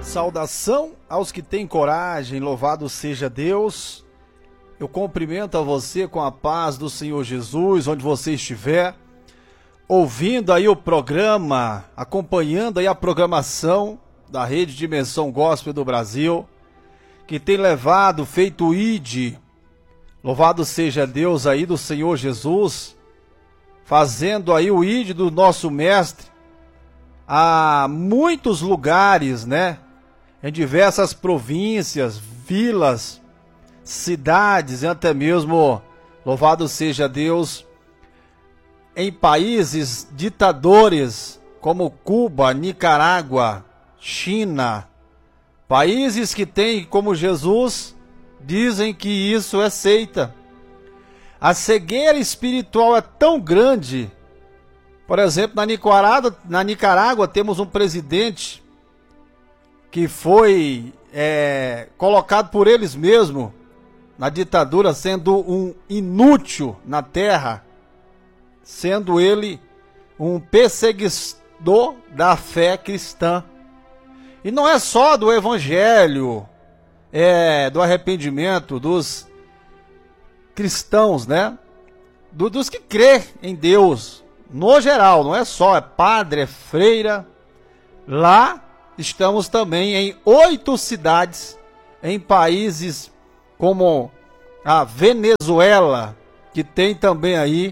Saudação aos que têm coragem, louvado seja Deus. Eu cumprimento a você com a paz do Senhor Jesus, onde você estiver, ouvindo aí o programa, acompanhando aí a programação da Rede Dimensão Gospel do Brasil, que tem levado, feito o ID, louvado seja Deus aí do Senhor Jesus, fazendo aí o ID do nosso mestre, a muitos lugares, né? Em diversas províncias, vilas, cidades e até mesmo, louvado seja Deus, em países ditadores como Cuba, Nicarágua, China, países que têm como Jesus, dizem que isso é seita. A cegueira espiritual é tão grande. Por exemplo, na Nicarágua temos um presidente que foi colocado por eles mesmos na ditadura, sendo um inútil na terra, sendo ele um perseguidor da fé cristã. E não é só do evangelho, do arrependimento dos cristãos, né? Dos que crê em Deus, no geral, não é só, é padre, é freira. Lá estamos também em 8 cidades, em países como a Venezuela, que tem também aí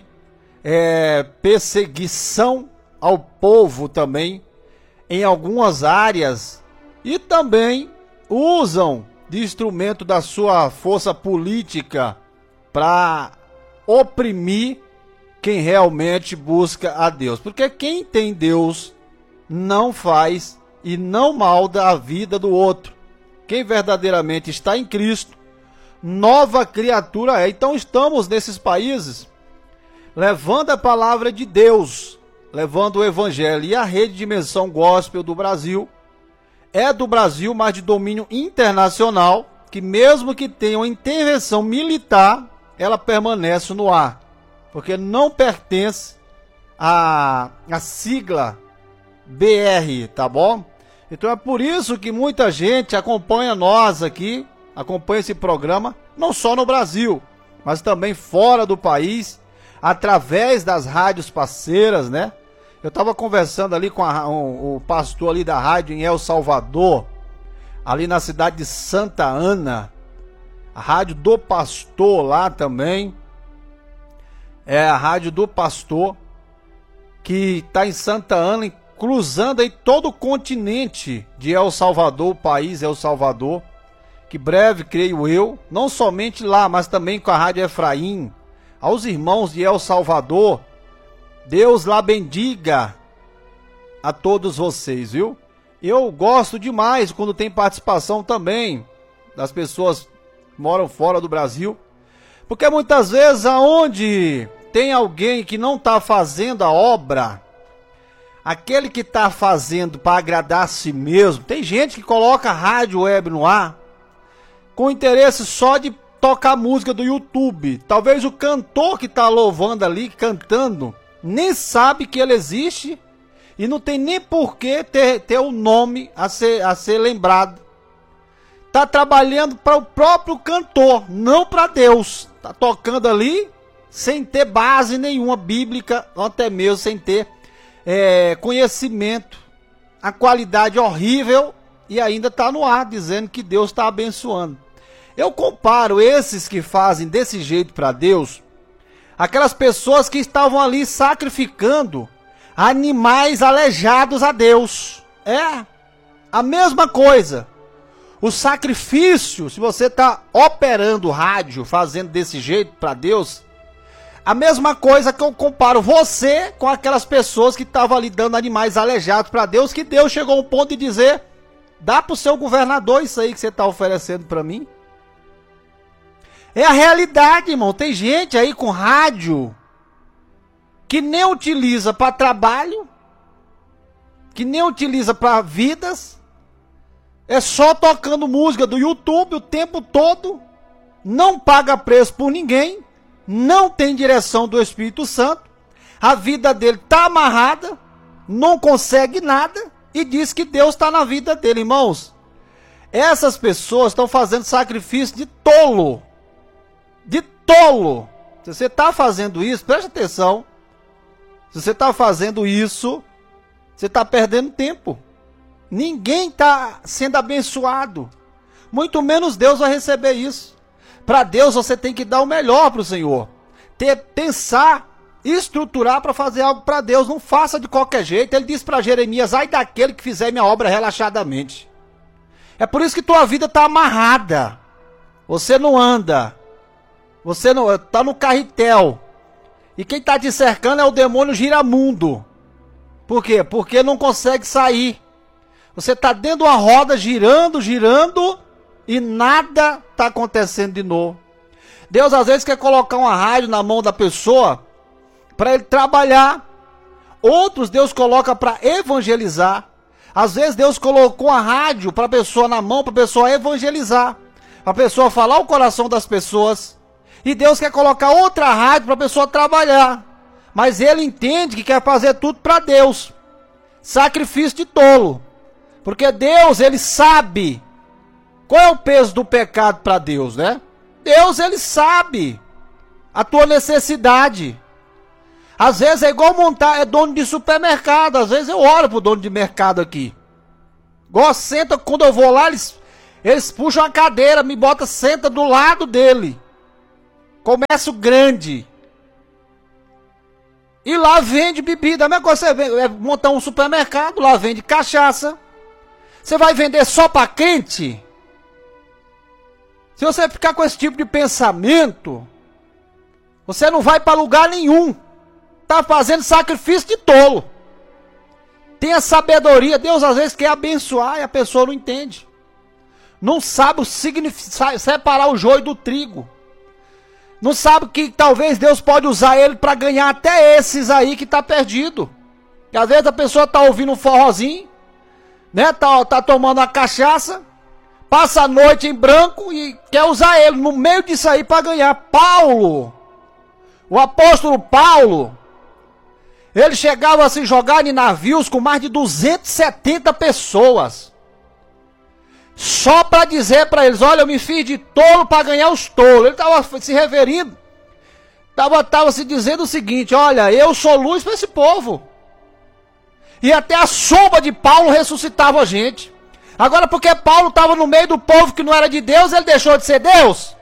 perseguição ao povo também, em algumas áreas, e também usam de instrumento da sua força política para oprimir quem realmente busca a Deus. Porque quem tem Deus não faz e não malda a vida do outro. Quem verdadeiramente está em Cristo, nova criatura é. Então estamos nesses países levando a palavra de Deus, levando o evangelho. E a Rede Dimensão Gospel do Brasil é do Brasil, mas de domínio internacional, que mesmo que tenha uma intervenção militar, ela permanece no ar, porque não pertence à sigla BR, tá bom? Então é por isso que muita gente acompanha nós aqui, acompanha esse programa, não só no Brasil, mas também fora do país, através das rádios parceiras, né? Eu estava conversando ali com o pastor ali da rádio em El Salvador, ali na cidade de Santa Ana, a rádio do pastor lá também, é a rádio do pastor, que está em Santa Ana, cruzando aí todo o continente de El Salvador, o país El Salvador, que breve, creio eu, não somente lá, mas também com a Rádio Efraim, aos irmãos de El Salvador, Deus lá bendiga a todos vocês, viu? Eu gosto demais quando tem participação também das pessoas que moram fora do Brasil, porque muitas vezes aonde tem alguém que não está fazendo a obra, aquele que está fazendo para agradar a si mesmo, tem gente que coloca a rádio web no ar com interesse só de tocar música do YouTube. Talvez o cantor que está louvando ali, cantando, nem sabe que ele existe e não tem nem por que ter o nome a ser lembrado. Está trabalhando para o próprio cantor, não para Deus. Está tocando ali sem ter base nenhuma bíblica, ou até mesmo sem ter conhecimento, a qualidade horrível, e ainda está no ar dizendo que Deus está abençoando. Eu comparo esses que fazem desse jeito para Deus, aquelas pessoas que estavam ali sacrificando animais aleijados a Deus. É a mesma coisa. O sacrifício, se você está operando rádio, fazendo desse jeito para Deus, a mesma coisa que eu comparo você com aquelas pessoas que estavam ali dando animais aleijados para Deus, que Deus chegou ao ponto de dizer: dá para o seu governador isso aí que você está oferecendo para mim. É a realidade, irmão. Tem gente aí com rádio que nem utiliza para trabalho, que nem utiliza para vidas, é só tocando música do YouTube o tempo todo, não paga preço por ninguém, não tem direção do Espírito Santo, a vida dele está amarrada, não consegue nada e diz que Deus está na vida dele. Irmãos, Essas pessoas estão fazendo sacrifício de tolo. De tolo. Se você está fazendo isso, preste atenção. Se você está fazendo isso, você está perdendo tempo. Ninguém está sendo abençoado. Muito menos Deus vai receber isso. Para Deus você tem que dar o melhor para o Senhor. Pensar, estruturar para fazer algo para Deus. Não faça de qualquer jeito. Ele disse para Jeremias: ai daquele que fizer minha obra relaxadamente. É por isso que tua vida está amarrada. Você não anda. Você não está no carretel. E quem está te cercando é o demônio giramundo. Por quê? Porque não consegue sair. Você está dentro de uma roda girando, girando, e nada está acontecendo de novo. Deus às vezes quer colocar uma rádio na mão da pessoa para ele trabalhar. Outros Deus coloca para evangelizar. Às vezes Deus colocou a rádio para a pessoa na mão, para a pessoa evangelizar. Para a pessoa falar o coração das pessoas. E Deus quer colocar outra rádio para a pessoa trabalhar. Mas ele entende que quer fazer tudo para Deus. Sacrifício de tolo. Porque Deus, ele sabe qual é o peso do pecado para Deus, né? Deus, ele sabe a tua necessidade. Às vezes é igual montar, é dono de supermercado. Às vezes eu oro pro dono de mercado aqui. Gosto, senta, quando eu vou lá, eles puxam a cadeira, me botam, senta do lado dele. Comércio grande. E lá vende bebida. A mesma coisa você é montar um supermercado, lá vende cachaça. Você vai vender só para crente? Se você ficar com esse tipo de pensamento, você não vai para lugar nenhum. Está fazendo sacrifício de tolo. Tenha sabedoria. Deus às vezes quer abençoar e a pessoa não entende. Não sabe separar o joio do trigo. Não sabe que talvez Deus pode usar ele para ganhar até esses aí que está perdido. E às vezes a pessoa está ouvindo um forrozinho, né? Tá tomando uma cachaça, passa a noite em branco e quer usar ele no meio disso aí para ganhar. Paulo, o apóstolo Paulo, ele chegava a se jogar em navios com mais de 270 pessoas. Só para dizer para eles: olha, eu me fiz de tolo para ganhar os tolos. Ele estava se referindo, estava se dizendo o seguinte: olha, eu sou luz para esse povo. E até a sombra de Paulo ressuscitava a gente. Agora, porque Paulo estava no meio do povo que não era de Deus, ele deixou de ser Deus?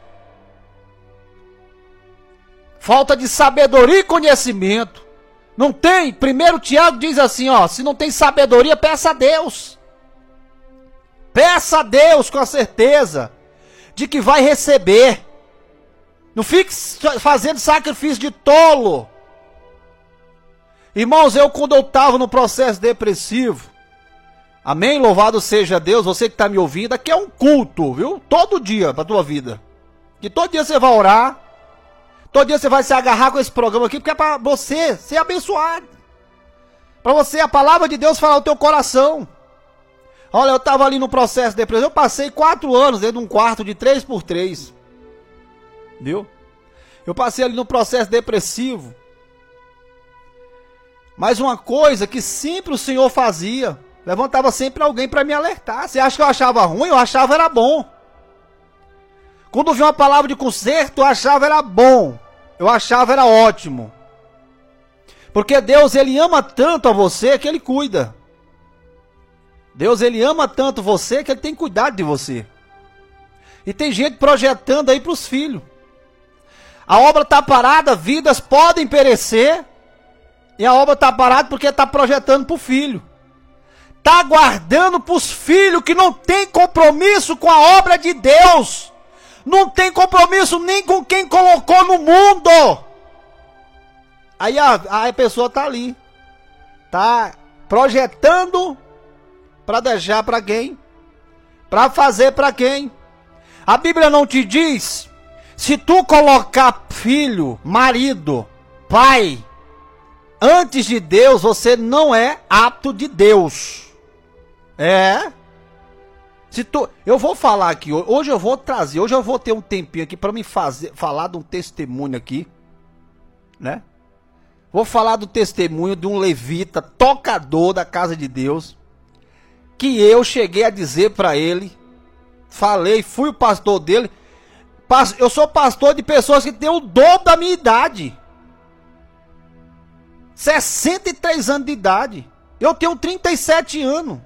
Falta de sabedoria e conhecimento. Não tem? 1 Tiago diz assim, ó: se não tem sabedoria, peça a Deus. Peça a Deus com a certeza de que vai receber. Não fique fazendo sacrifício de tolo. Irmãos, quando eu estava no processo depressivo, amém? Louvado seja Deus, você que está me ouvindo, aqui é um culto, viu? Todo dia para a tua vida. Que todo dia você vai orar, todo dia você vai se agarrar com esse programa aqui, porque é para você ser abençoado. Para você, a palavra de Deus falar no teu coração. Olha, eu estava ali no processo depressivo, eu passei 4 anos dentro de um quarto de 3x3. Viu? Eu passei ali no processo depressivo. Mas uma coisa que sempre o Senhor fazia, levantava sempre alguém para me alertar. Você acha que eu achava ruim? Eu achava era bom. Quando vi uma palavra de conserto, eu achava era bom. Eu achava era ótimo. Porque Deus, ele ama tanto a você que ele cuida. Deus, ele ama tanto você que ele tem cuidado de você. E tem gente projetando aí para os filhos. A obra está parada, vidas podem perecer. E a obra está parada porque está projetando para o filho. Está guardando para os filhos que não tem compromisso com a obra de Deus. Não tem compromisso nem com quem colocou no mundo. Aí a pessoa está ali. Está projetando para deixar para quem? Para fazer para quem? A Bíblia não te diz: se tu colocar filho, marido, pai, antes de Deus, você não é apto de Deus. É. Eu vou falar aqui, hoje eu vou ter um tempinho aqui para me falar de um testemunho aqui, né? Vou falar do testemunho de um levita, tocador da casa de Deus, que eu cheguei a dizer para ele falei, fui o pastor dele. Eu sou pastor de pessoas que têm o dobro da minha idade. 63 anos de idade. Eu tenho 37 anos.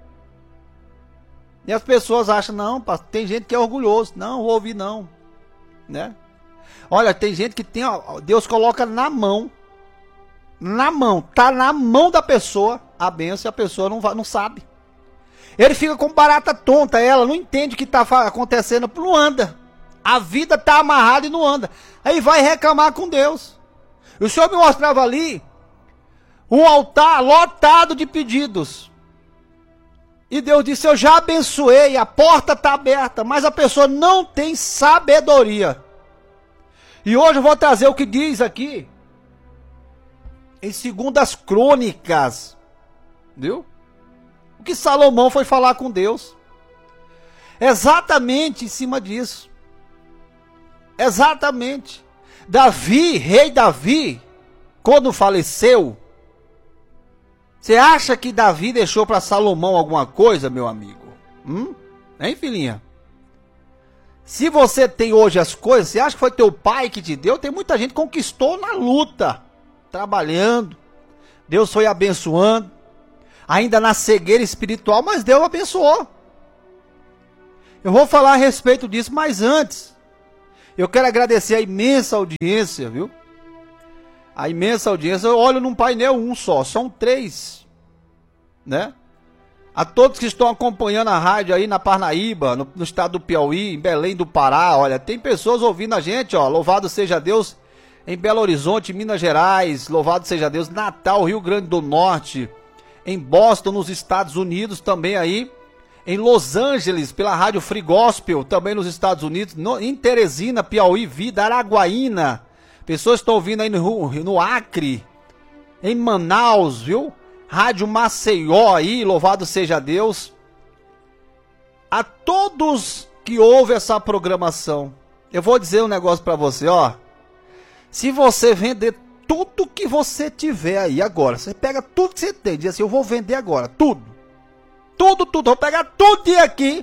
E as pessoas acham, não, tem gente que é orgulhoso. Não, vou ouvir não. Né? Olha, tem gente que tem, ó, Deus coloca na mão. Na mão, tá na mão da pessoa a bênção e a pessoa não sabe. Ele fica com barata tonta, ela não entende o que tá acontecendo, não anda. A vida tá amarrada e não anda. Aí vai reclamar com Deus. O Senhor me mostrava ali um altar lotado de pedidos. E Deus disse, eu já abençoei, a porta está aberta, mas a pessoa não tem sabedoria. E hoje eu vou trazer o que diz aqui, em 2 Crônicas, viu? O que Salomão foi falar com Deus. Exatamente em cima disso. Exatamente. Davi, rei Davi, quando faleceu, você acha que Davi deixou para Salomão alguma coisa, meu amigo? Hein, filhinha? Se você tem hoje as coisas, você acha que foi teu pai que te deu? Tem muita gente que conquistou na luta, trabalhando. Deus foi abençoando. Ainda na cegueira espiritual, mas Deus abençoou. Eu vou falar a respeito disso, mas antes, eu quero agradecer a imensa audiência, viu? A imensa audiência, eu olho num painel um só, são 3, né? A todos que estão acompanhando a rádio aí na Parnaíba, no estado do Piauí, em Belém do Pará, olha, tem pessoas ouvindo a gente, ó, louvado seja Deus, em Belo Horizonte, Minas Gerais, louvado seja Deus, Natal, Rio Grande do Norte, em Boston, nos Estados Unidos, também aí, em Los Angeles, pela rádio Free Gospel, também nos Estados Unidos, em Teresina, Piauí, Vida, Araguaína, pessoas estão ouvindo aí no Acre, em Manaus, viu? Rádio Maceió aí, louvado seja Deus. A todos que ouvem essa programação, eu vou dizer um negócio pra você, ó. Se você vender tudo que você tiver aí agora, você pega tudo que você tem, diz assim, eu vou vender agora, tudo. Tudo, vou pegar tudo aqui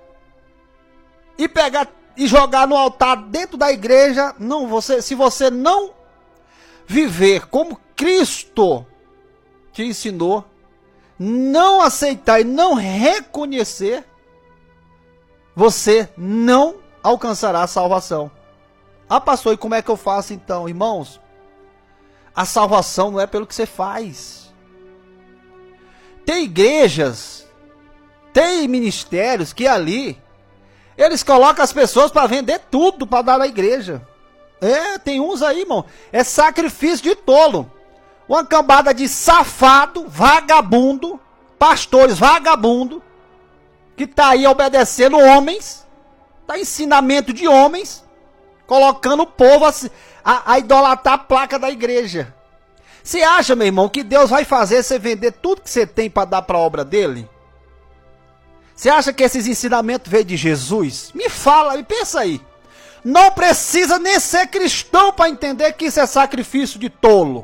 e pegar e jogar no altar dentro da igreja. Não, se você não viver como Cristo te ensinou, não aceitar e não reconhecer, você não alcançará a salvação. Ah, pastor, e como é que eu faço então, irmãos? A salvação não é pelo que você faz. Tem igrejas, tem ministérios que ali eles colocam as pessoas para vender tudo para dar na igreja. Tem uns aí, irmão, é sacrifício de tolo. Uma cambada de safado, vagabundo, pastores vagabundo, que tá aí obedecendo homens, tá ensinamento de homens, colocando o povo a idolatrar a placa da igreja. Você acha, meu irmão, que Deus vai fazer você vender tudo que você tem para dar para a obra dele? Você acha que esses ensinamentos veio de Jesus? Me fala, me pensa aí. Não precisa nem ser cristão para entender que isso é sacrifício de tolo.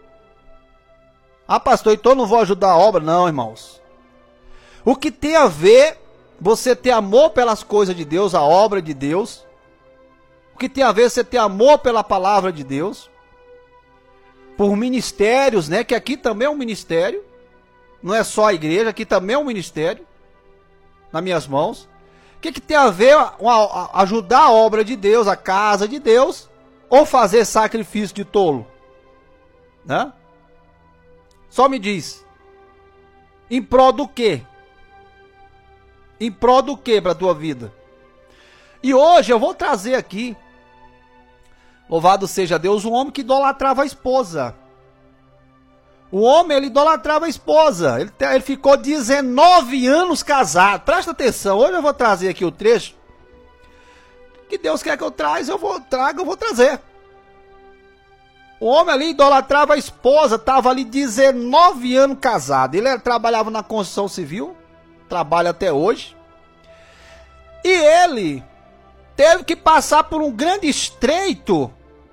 Ah, pastor, então eu não vou ajudar a obra? Não, irmãos. O que tem a ver você ter amor pelas coisas de Deus, a obra de Deus? O que tem a ver você ter amor pela palavra de Deus? Por ministérios, né? Que aqui também é um ministério. Não é só a igreja, aqui também é um ministério. Nas minhas mãos. O que tem a ver ajudar a obra de Deus, a casa de Deus, ou fazer sacrifício de tolo? Né? Só me diz. Em prol do quê? Em prol do quê para a tua vida? E hoje eu vou trazer aqui, louvado seja Deus, um homem que idolatrava a esposa. O homem, ele idolatrava a esposa. Ele ficou 19 anos casado. Presta atenção, hoje eu vou trazer aqui o trecho que Deus quer que eu traga, eu vou trazer. O homem ali idolatrava a esposa, estava ali 19 anos casado. Ele trabalhava na construção civil, trabalha até hoje. E ele teve que passar por um grande estreito.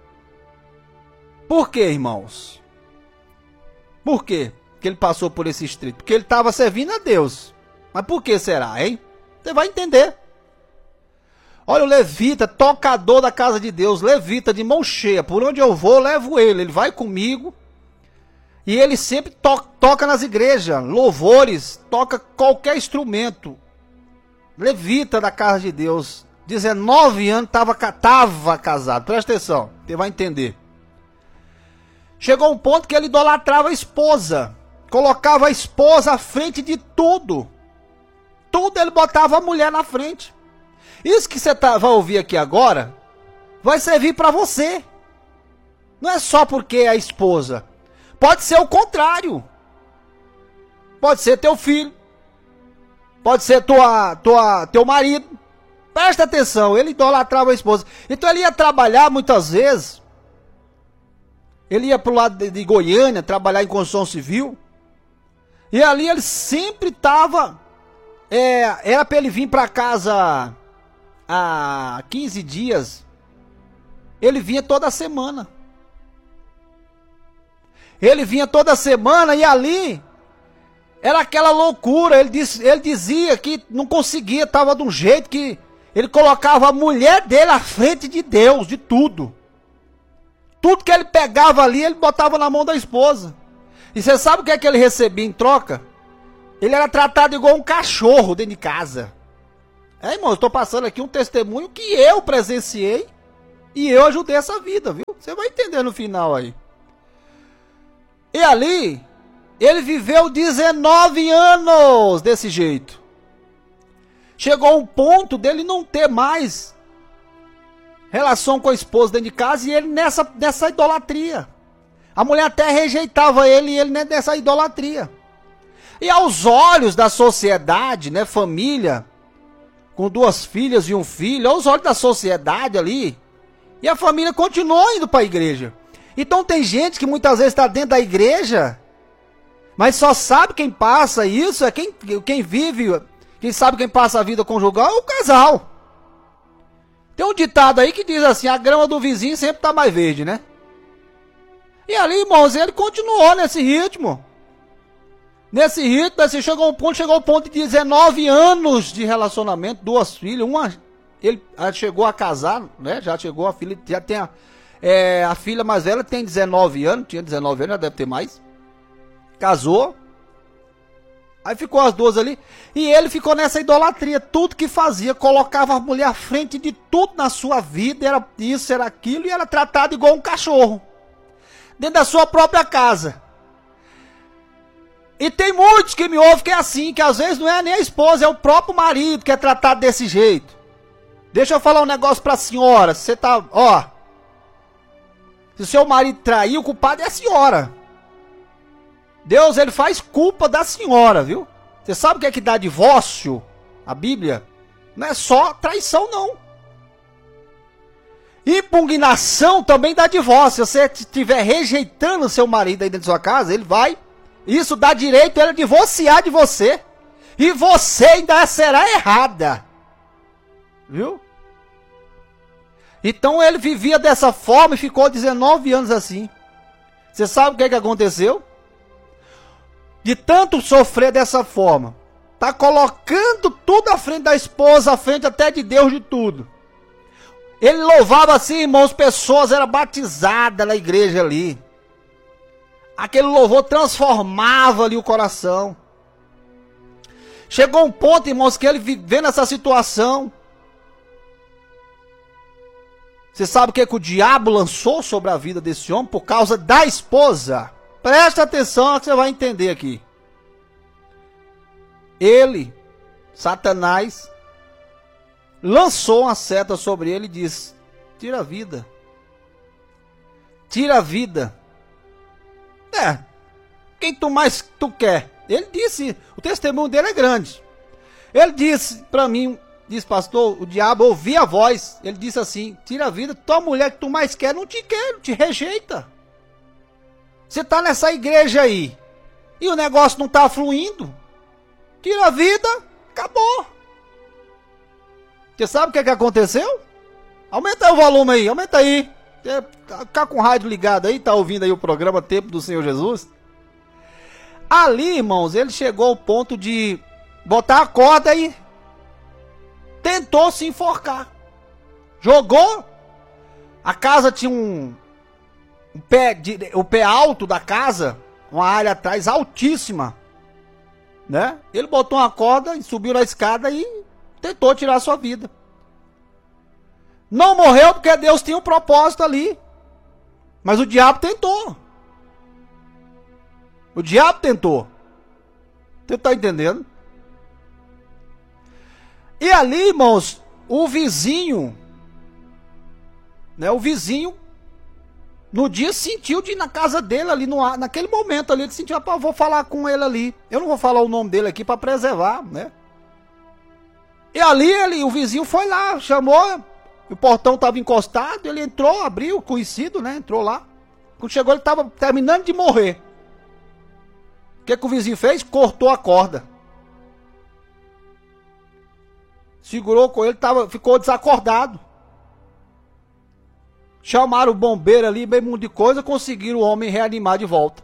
Por quê, irmãos? Por quê que ele passou por esse estreito? Porque ele estava servindo a Deus. Mas por que será, hein? Você vai entender. Olha o levita, tocador da casa de Deus, levita de mão cheia. Por onde eu vou, levo ele. Ele vai comigo. E ele sempre toca nas igrejas, louvores, toca qualquer instrumento. Levita da casa de Deus. 19 anos, tava casado. Presta atenção, você vai entender. Chegou um ponto que ele idolatrava a esposa. Colocava a esposa à frente de tudo. Tudo ele botava a mulher na frente. Isso que você vai ouvir aqui agora, vai servir para você. Não é só porque é a esposa. Pode ser o contrário. Pode ser teu filho. Pode ser teu marido. Presta atenção, ele idolatrava a esposa. Então ele ia trabalhar muitas vezes. Ele ia pro lado de Goiânia, trabalhar em construção civil. E ali ele sempre estava... era para ele vir para casa há 15 dias. Ele vinha toda semana. Ele vinha toda semana e ali era aquela loucura. Ele dizia que não conseguia, estava de um jeito que ele colocava a mulher dele à frente de Deus, de tudo. Tudo que ele pegava ali, ele botava na mão da esposa. E você sabe o que é que ele recebia em troca? Ele era tratado igual um cachorro dentro de casa. Irmão, eu estou passando aqui um testemunho que eu presenciei e eu ajudei essa vida, viu? Você vai entender no final aí. E ali, ele viveu 19 anos desse jeito. Chegou um ponto dele não ter mais relação com a esposa dentro de casa e ele nessa idolatria. A mulher até rejeitava ele e ele nessa idolatria. E aos olhos da sociedade, né, família, com 2 filhas e um filho, aos olhos da sociedade ali, e a família continuou indo para a igreja. Então tem gente que muitas vezes está dentro da igreja, mas só sabe quem passa isso, é quem vive, quem sabe quem passa a vida conjugal é o casal. Tem um ditado aí que diz assim, a grama do vizinho sempre está mais verde, né? E ali, irmãos, ele continuou nesse ritmo. Chegou ao ponto de 19 anos de relacionamento, 2 filhas, ele chegou a casar, né? Já chegou a filha, já tem a filha mais velha tem 19 anos, tinha 19 anos, já deve ter mais. Casou. Aí ficou as 2 ali. E ele ficou nessa idolatria. Tudo que fazia, colocava a mulher à frente de tudo na sua vida. Era isso, era aquilo. E era tratado igual um cachorro. Dentro da sua própria casa. E tem muitos que me ouvem que é assim. Que às vezes não é nem a esposa, é o próprio marido que é tratado desse jeito. Deixa eu falar um negócio pra senhora. Você tá, se o seu marido trair, o culpado é a senhora. Deus, ele faz culpa da senhora, viu? Você sabe o que dá divórcio? A Bíblia não é só traição, não. Impugnação também dá divórcio. Se você estiver rejeitando o seu marido aí dentro da sua casa, ele vai. Isso dá direito a ele divorciar de você. E você ainda será errada. Viu? Então ele vivia dessa forma e ficou 19 anos assim. Você sabe o que aconteceu? De tanto sofrer dessa forma, tá colocando tudo à frente da esposa, à frente até de Deus, de tudo. Ele louvava assim, irmãos, pessoas eram batizadas na igreja ali. Aquele louvor transformava ali o coração. Chegou um ponto, irmãos, que ele vivendo essa situação. Você sabe o que o diabo lançou sobre a vida desse homem por causa da esposa? Presta atenção que você vai entender aqui. Ele, Satanás, lançou uma seta sobre ele e disse: tira a vida. Tira a vida. Quem tu quer? Ele disse, o testemunho dele é grande. Ele disse para mim, disse, pastor, o diabo ouvia a voz. Ele disse assim: tira a vida, tua mulher que tu mais quer não te quer, te rejeita. Você tá nessa igreja aí e o negócio não tá fluindo. Tira a vida, acabou. Você sabe o que aconteceu? Aumenta aí o volume aí, aumenta aí. Tá com o rádio ligado aí, tá ouvindo aí o programa Tempo do Senhor Jesus? Ali, irmãos, ele chegou ao ponto de botar a corda e tentou se enforcar. Jogou. A casa tinha o pé alto da casa, uma área atrás altíssima, né? Ele botou uma corda e subiu na escada e tentou tirar a sua vida. Não morreu porque Deus tinha um propósito ali. Mas o diabo tentou. O diabo tentou. Você tá entendendo? E ali, irmãos, o vizinho, né? O vizinho, no dia sentiu de ir na casa dele ali, naquele momento ali, ele sentiu, rapaz, eu vou falar com ele ali. Eu não vou falar o nome dele aqui para preservar, né? E ali, o vizinho foi lá, chamou, o portão estava encostado, ele entrou, abriu, conhecido, né? Entrou lá. Quando chegou, ele estava terminando de morrer. O que o vizinho fez? Cortou a corda. Segurou com ele, ficou desacordado. Chamaram o bombeiro ali, bem muito de coisa, conseguiram o homem reanimar de volta.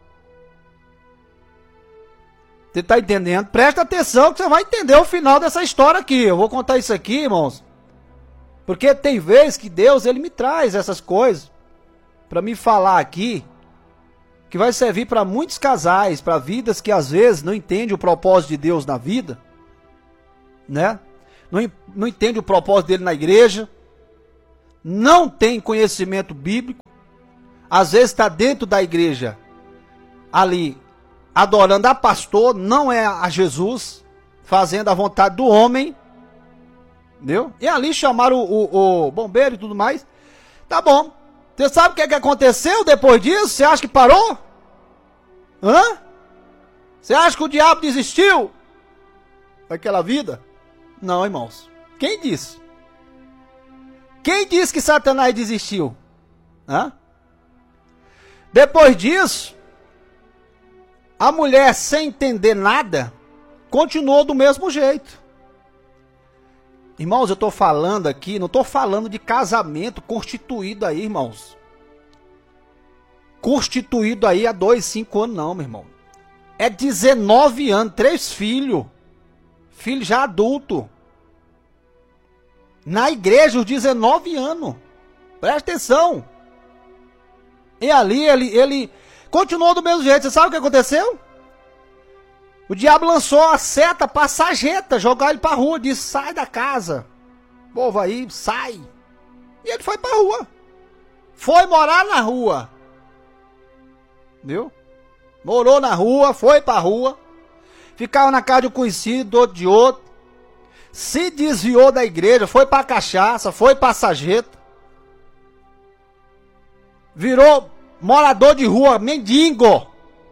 Você está entendendo? Presta atenção que você vai entender o final dessa história aqui. Eu vou contar isso aqui, irmãos. Porque tem vezes que Deus, ele me traz essas coisas para me falar aqui, que vai servir para muitos casais, para vidas que às vezes não entendem o propósito de Deus na vida, né? Não entende o propósito dele na igreja, não tem conhecimento bíblico, às vezes está dentro da igreja, ali, adorando a pastor, não é a Jesus, fazendo a vontade do homem, entendeu? E ali chamaram o bombeiro e tudo mais. Tá bom. Você sabe o que aconteceu depois disso? Você acha que parou? Hã? Você acha que o diabo desistiu daquela vida? Não, irmãos. Quem disse? Quem disse que Satanás desistiu? Hã? Depois disso, a mulher, sem entender nada, continuou do mesmo jeito. Irmãos, eu estou falando aqui, não estou falando de casamento constituído aí, irmãos. Constituído aí há 2, 5 anos não, meu irmão. É 19 anos, 3 filhos. Filho já adulto. Na igreja, os 19 anos. Presta atenção. E ali, ele continuou do mesmo jeito. Você sabe o que aconteceu? O diabo lançou a seta para a sarjeta, jogar ele para a rua, disse, sai da casa. O povo aí, sai. E ele foi para a rua. Foi morar na rua. Viu? Morou na rua, foi para a rua. Ficava na casa de um conhecido, do outro de outro. Se desviou da igreja, foi para a cachaça, foi para a sarjeta. Virou morador de rua, mendigo.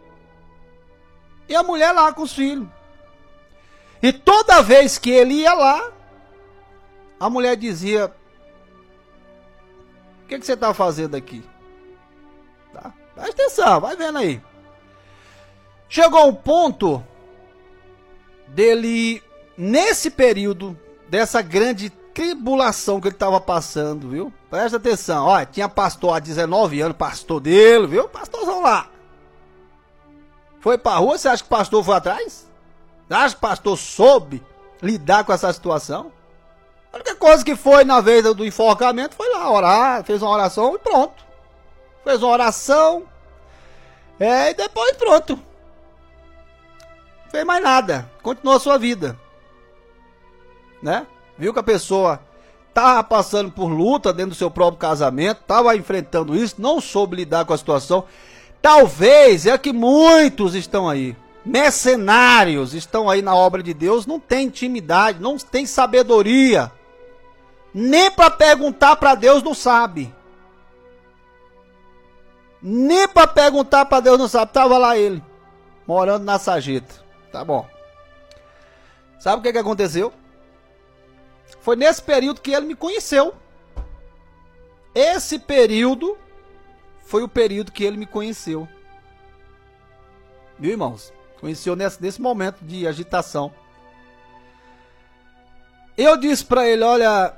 E a mulher lá com os filhos. E toda vez que ele ia lá, a mulher dizia, o que você está fazendo aqui? Tá? Presta atenção, vai vendo aí. Chegou um ponto dele, nesse período, dessa grande tribulação que ele estava passando, viu? Presta atenção, olha, tinha pastor há 19 anos, pastor dele, viu? Pastorzão lá. Foi pra rua, você acha que o pastor foi atrás? Você acha que o pastor soube lidar com essa situação? A única coisa que foi na vez do enforcamento foi lá orar, fez uma oração e pronto. Fez uma oração, e depois pronto. Não fez mais nada, continuou a sua vida. Né? Viu que a pessoa estava passando por luta dentro do seu próprio casamento, estava enfrentando isso, não soube lidar com a situação. Talvez é que muitos estão aí, mercenários, estão aí na obra de Deus, não tem intimidade, não tem sabedoria, nem para perguntar para Deus não sabe. Nem para perguntar para Deus não sabe. Tava lá ele, morando na sarjeta. Tá bom. Sabe o que aconteceu? Foi nesse período que ele me conheceu. Esse período foi o período que ele me conheceu. Viu, irmãos? Conheceu nesse momento de agitação. Eu disse para ele, olha,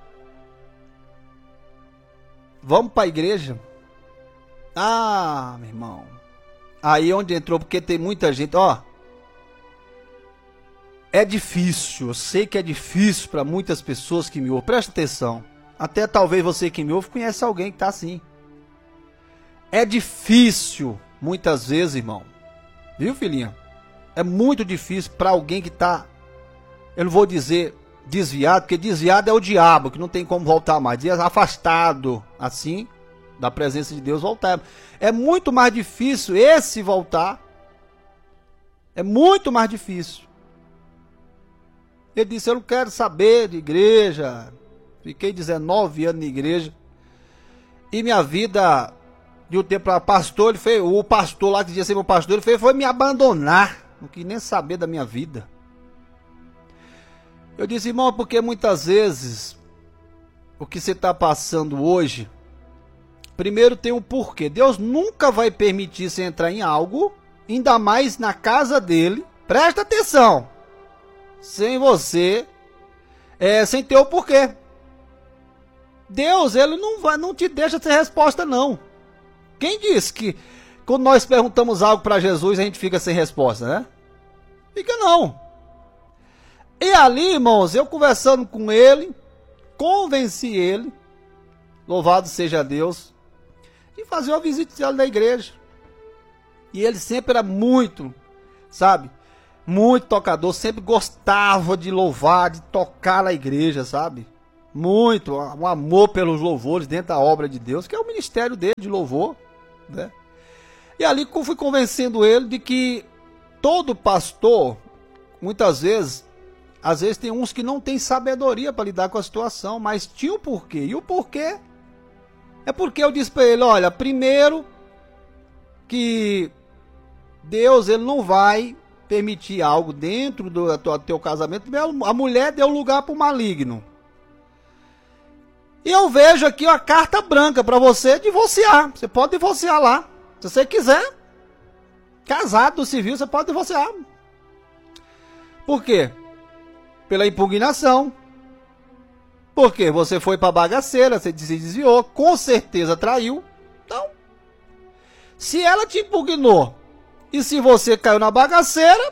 vamos para a igreja? Ah, meu irmão. Aí onde entrou, porque tem muita gente, ó. É difícil, eu sei que é difícil para muitas pessoas que me ouvem. Presta atenção. Até talvez você que me ouve conhece alguém que está assim. É difícil, muitas vezes, irmão. Viu, filhinha? É muito difícil para alguém que está, eu não vou dizer desviado, porque desviado é o diabo, que não tem como voltar mais. Afastado, assim, da presença de Deus, voltar. É muito mais difícil esse voltar. É muito mais difícil. Ele disse, eu não quero saber de igreja. Fiquei 19 anos na igreja. E minha vida, de um tempo para pastor, ele fez, o pastor lá que dizia ser meu pastor, ele fez, foi me abandonar. Não quis nem saber da minha vida. Eu disse, irmão, porque muitas vezes o que você está passando hoje, primeiro tem um porquê. Deus nunca vai permitir você entrar em algo, ainda mais na casa dele. Presta atenção. Sem você, sem ter o porquê. Deus, ele não te deixa sem resposta, não. Quem disse que quando nós perguntamos algo para Jesus, a gente fica sem resposta, né? Fica não. E ali, irmãos, eu conversando com ele, convenci ele, louvado seja Deus, de fazer uma visita na igreja. E ele sempre era muito, sabe, muito tocador, sempre gostava de louvar, de tocar na igreja, sabe? Muito, um amor pelos louvores dentro da obra de Deus, que é o ministério dele de louvor, né? E ali eu fui convencendo ele de que todo pastor, muitas vezes, às vezes tem uns que não tem sabedoria para lidar com a situação, mas tinha o porquê. E o porquê é porque eu disse para ele, olha, primeiro que Deus, ele não vai permitir algo dentro do teu casamento. A mulher deu lugar para o maligno. E eu vejo aqui uma carta branca para você divorciar. Você pode divorciar lá. Se você quiser. Casado do civil, você pode divorciar. Por quê? Pela impugnação. Porque você foi para bagaceira, você se desviou, com certeza traiu. Então, se ela te impugnou e se você caiu na bagaceira,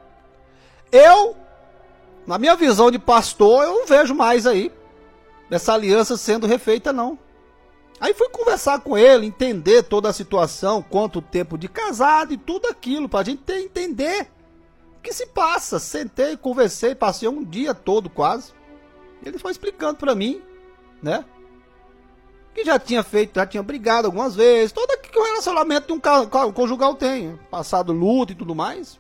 na minha visão de pastor, eu não vejo mais aí essa aliança sendo refeita, não. Aí fui conversar com ele, entender toda a situação, quanto tempo de casado e tudo aquilo, para a gente entender o que se passa. Sentei, conversei, passei um dia todo quase. Ele foi explicando para mim, né? Que já tinha brigado algumas vezes, todo que o relacionamento de um conjugal tem, passado luto e tudo mais.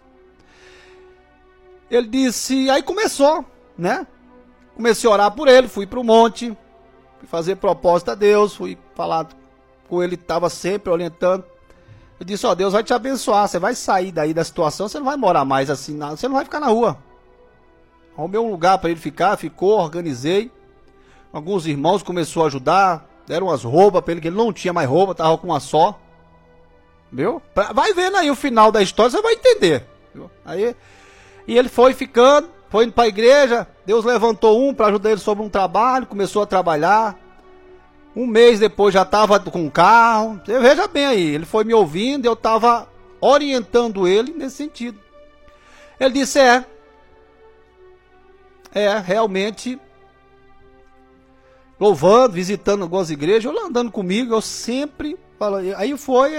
Ele disse, aí começou, né? Comecei a orar por ele, fui para o monte, fui fazer propósito a Deus, fui falar com ele, estava sempre orientando. Eu disse, ó, Deus vai te abençoar, você vai sair daí da situação, você não vai morar mais assim, você não vai ficar na rua. Arrumei um lugar para ele ficar, ficou, organizei. Alguns irmãos começaram a ajudar, deram umas roupas para ele, que ele não tinha mais roupa, estava com uma só. Viu? Vai vendo aí o final da história, você vai entender. Viu? Aí, e ele foi ficando, foi indo para a igreja, Deus levantou para ajudar ele sobre um trabalho, começou a trabalhar. Um mês depois já estava com um carro. Você veja bem aí, ele foi me ouvindo, eu estava orientando ele nesse sentido. Ele disse, realmente, louvando, visitando algumas igrejas, ele andando comigo, eu sempre falei. Aí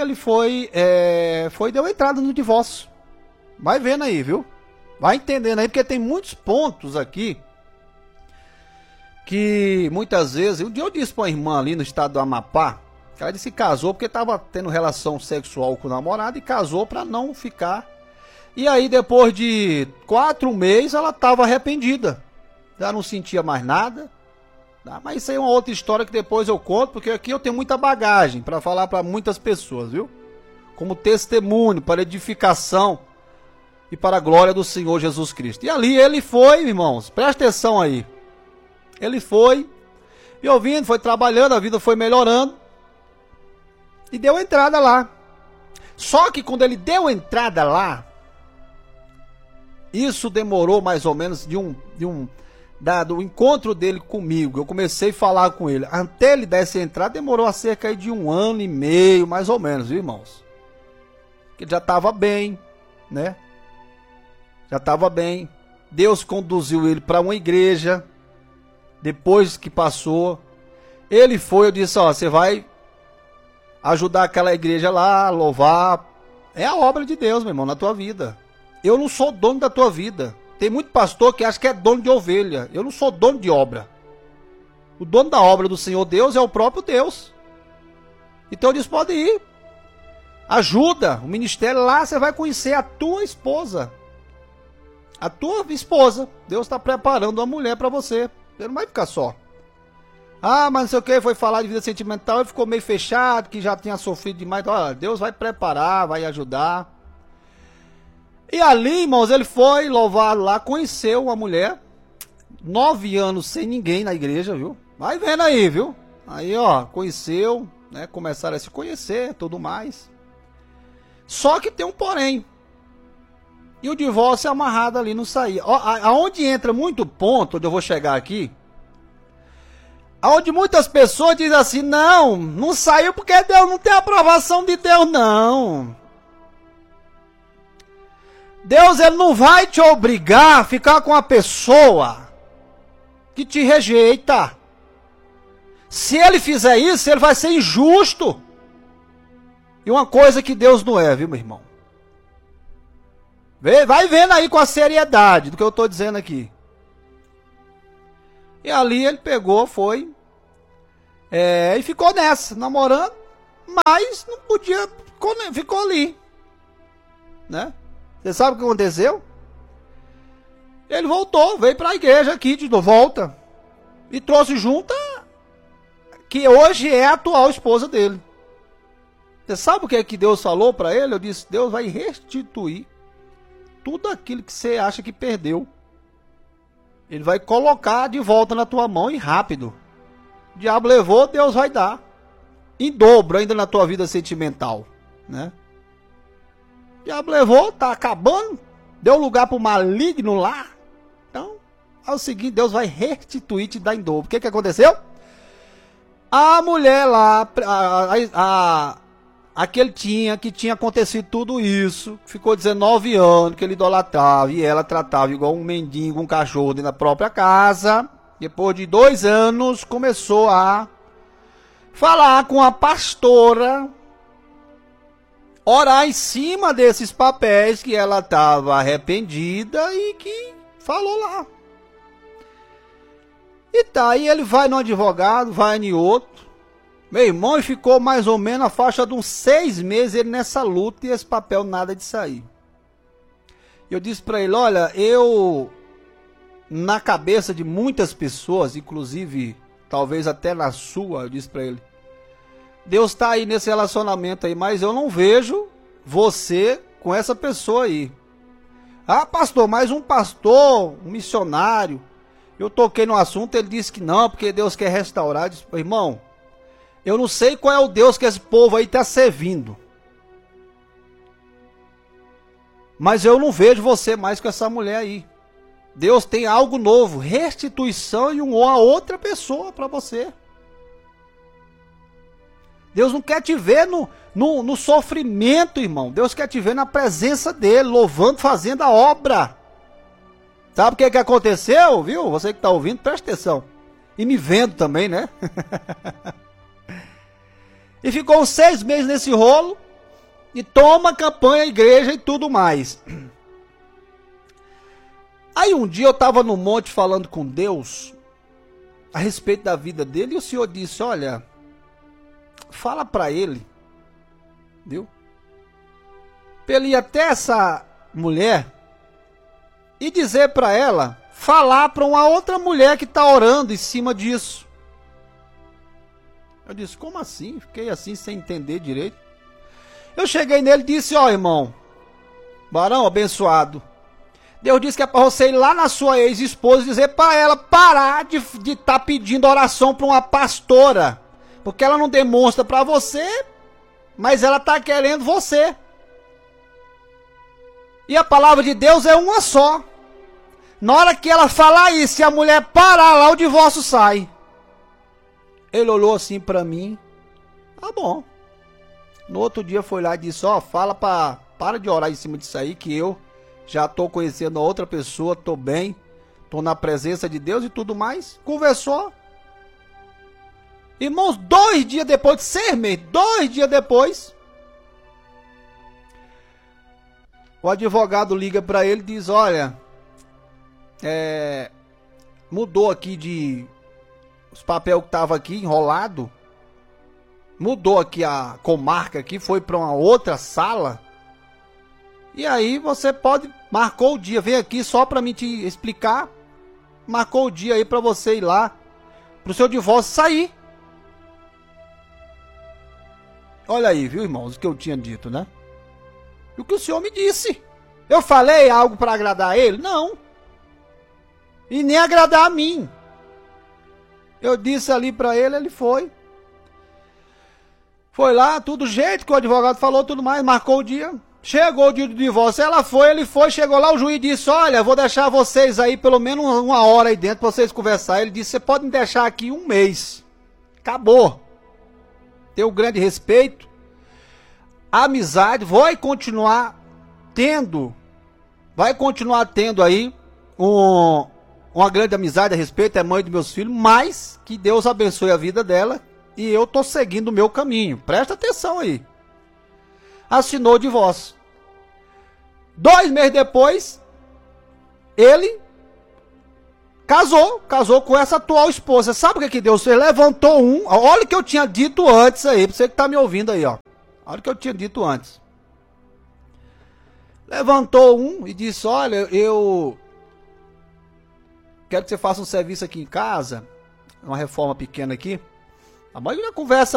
deu entrada no divórcio. Vai vendo aí, viu? Vai entendendo aí, porque tem muitos pontos aqui que muitas vezes, um dia eu disse para uma irmã ali no estado do Amapá, que ela disse que casou porque estava tendo relação sexual com o namorado e casou para não ficar. E aí depois de 4 meses ela estava arrependida, já não sentia mais nada. Mas isso aí é uma outra história que depois eu conto, porque aqui eu tenho muita bagagem para falar para muitas pessoas, viu? Como testemunho, para edificação e para a glória do Senhor Jesus Cristo. E ali ele foi, irmãos, presta atenção aí. Ele foi, e ouvindo, foi trabalhando, a vida foi melhorando. E deu entrada lá. Só que quando ele deu entrada lá, isso demorou mais ou menos do encontro dele comigo. Eu comecei a falar com ele. Até ele dar essa entrada, demorou a cerca de 1 ano e meio, mais ou menos, viu, irmãos? Que já estava bem, né? Já estava bem. Deus conduziu ele para uma igreja. Depois que passou, Ele foi, eu disse, ó, você vai ajudar aquela igreja lá, louvar. É a obra de Deus, meu irmão, na tua vida. Eu não sou dono da tua vida. Tem muito pastor que acha que é dono de ovelha. Eu não sou dono de obra. O dono da obra do Senhor Deus é o próprio Deus. Então eu disse, pode ir. Ajuda o ministério lá, você vai conhecer a tua esposa. A tua esposa. Deus está preparando uma mulher para você. Você não vai ficar só. Ah, mas não sei o que, foi falar de vida sentimental, ele ficou meio fechado, que já tinha sofrido demais. Olha, Deus vai preparar, vai ajudar. E ali, irmãos, ele foi louvar lá, conheceu uma mulher, 9 anos sem ninguém na igreja, viu? Vai vendo aí, viu? Aí, ó, conheceu, né? Começaram a se conhecer, tudo mais. Só que tem um porém. E o divórcio amarrado ali não saía. Ó, aonde entra muito ponto, onde eu vou chegar aqui, aonde muitas pessoas dizem assim, não saiu porque Deus não tem aprovação de Deus, não. Deus, ele não vai te obrigar a ficar com a pessoa que te rejeita. Se ele fizer isso, ele vai ser injusto. E uma coisa que Deus não é, viu, meu irmão? Vai vendo aí com a seriedade do que eu estou dizendo aqui. E ali ele pegou, foi, e ficou nessa, namorando, mas não podia, ficou ali, né? Você sabe o que aconteceu? Ele voltou, veio para a igreja aqui de volta, e trouxe junto que hoje é a atual esposa dele. Você sabe o que é que Deus falou para ele? Eu disse, Deus vai restituir tudo aquilo que você acha que perdeu. Ele vai colocar de volta na tua mão e rápido. O diabo levou, Deus vai dar. Em dobro ainda na tua vida sentimental, né? O diabo levou, tá acabando. Deu lugar pro maligno lá. Então, é o seguinte, Deus vai restituir, te dar em dobro. O que aconteceu? A mulher lá, aquele que tinha acontecido tudo isso, ficou 19 anos que ele idolatrava e ela tratava igual um mendigo, um cachorro dentro da própria casa. Depois de 2 anos, começou a falar com a pastora, orar em cima desses papéis que ela estava arrependida e que falou lá. E tá, aí ele vai no advogado, vai em outro. Meu irmão, e ficou mais ou menos a faixa de uns 6 meses ele nessa luta e esse papel nada de sair. Eu disse para ele, olha, na cabeça de muitas pessoas, inclusive, talvez até na sua, eu disse para ele, Deus está aí nesse relacionamento aí, mas eu não vejo você com essa pessoa aí. Ah, pastor, mas um pastor, um missionário, eu toquei no assunto, ele disse que não, porque Deus quer restaurar. Eu disse, irmão, eu não sei qual é o Deus que esse povo aí está servindo, mas eu não vejo você mais com essa mulher aí. Deus tem algo novo, restituição e uma outra pessoa para você. Deus não quer te ver no sofrimento, irmão. Deus quer te ver na presença dele, louvando, fazendo a obra. Sabe o que aconteceu, viu? Você que está ouvindo, presta atenção. E me vendo também, né? E ficou uns 6 meses nesse rolo. E toma campanha, igreja e tudo mais. Aí um dia eu estava no monte falando com Deus a respeito da vida dele. E o Senhor disse, olha, fala para ele, viu? Para ele ir até essa mulher e dizer para ela, falar para uma outra mulher que está orando em cima disso. Eu disse, como assim? Fiquei assim sem entender direito. Eu cheguei nele e disse, ó irmão, varão abençoado, Deus disse que é para você ir lá na sua ex-esposa e dizer para ela parar de estar pedindo oração para uma pastora. Porque ela não demonstra para você, mas ela está querendo você. E a palavra de Deus é uma só. Na hora que ela falar isso, se a mulher parar lá, o divórcio sai. Ele olhou assim para mim. Tá bom. No outro dia foi lá e disse, ó, para de orar em cima disso aí, que eu já estou conhecendo a outra pessoa, estou bem, estou na presença de Deus e tudo mais. Conversou. Irmãos, 2 dias depois, 6 meses, 2 dias depois, o advogado liga para ele e diz, olha, mudou aqui de... Os papéis que estavam aqui enrolado, mudou aqui a comarca aqui, foi para uma outra sala. E aí você pode, marcou o dia, vem aqui só para me te explicar. Marcou o dia aí para você ir lá, pro seu divórcio sair. Olha aí, viu, irmãos, o que eu tinha dito, né? E o que o senhor me disse? Eu falei algo para agradar ele? Não. E nem agradar a mim. Eu disse ali para ele, ele foi. Foi lá, tudo jeito que o advogado falou, tudo mais, marcou o dia. Chegou o dia do divórcio, ela foi, ele foi, chegou lá, o juiz disse, olha, vou deixar vocês aí pelo menos 1 hora aí dentro pra vocês conversar. Ele disse, você pode me deixar aqui 1 mês. Acabou. Tenho grande respeito. A amizade vai continuar tendo aí uma grande amizade a respeito, é mãe dos meus filhos, mas que Deus abençoe a vida dela e eu tô seguindo o meu caminho. Presta atenção aí. Assinou o divórcio. 2 meses depois, ele casou com essa atual esposa. Sabe o que Deus fez? Levantou um, olha o que eu tinha dito antes aí, pra você que tá me ouvindo aí, ó. Olha o que eu tinha dito antes. Levantou um e disse, olha, eu quero que você faça um serviço aqui em casa, uma reforma pequena aqui. A maioria conversa